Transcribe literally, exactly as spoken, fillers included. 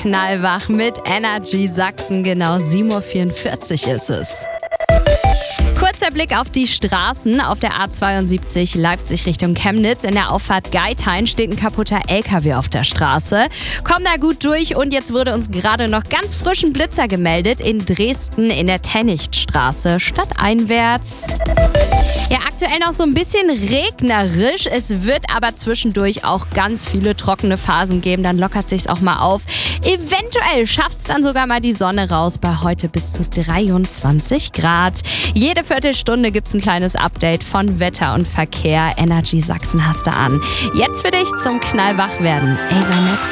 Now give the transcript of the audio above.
Knallwach mit Energy Sachsen. Genau sieben Uhr vierundvierzig ist es. Kurzer Blick auf die Straßen. Auf der A zweiundsiebzig Leipzig Richtung Chemnitz. In der Auffahrt Geithain steht ein kaputter L K W auf der Straße. Komm da gut durch und jetzt wurde uns gerade noch ganz frischen Blitzer gemeldet in Dresden in der Tennichtstraße stadteinwärts. Ja, aktuell noch so ein bisschen regnerisch. Es wird aber zwischendurch auch ganz viele trockene Phasen geben. Dann lockert sich's auch mal auf. Eventuell schafft's dann sogar mal die Sonne raus bei heute bis zu dreiundzwanzig Grad. Jede Viertelstunde gibt's ein kleines Update von Wetter und Verkehr. Energy Sachsen hast du an. Jetzt für dich zum Knallwachwerden. Ava Max.